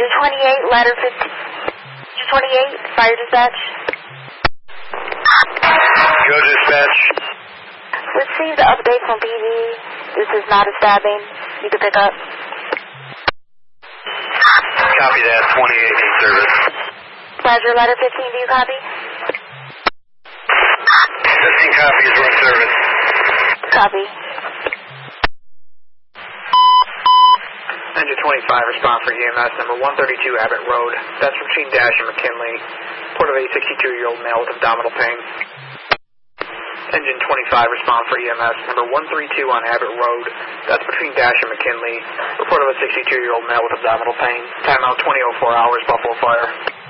Engine 28, ladder 15. Engine 28, fire dispatch. Go dispatch. Received the update from PD. This is not a stabbing. You can pick up. Copy that, 28 in service. Roger, ladder 15, do you copy? 15 copies, we're in service. Copy. Engine 25, respond for EMS number 132 Abbott Road. That's between Dash and McKinley. Report of a 62-year-old male with abdominal pain. Engine 25, respond for EMS number 132 on Abbott Road. That's between Dash and McKinley. Report of a 62-year-old male with abdominal pain. Timeout 20:04 hours, Buffalo Fire.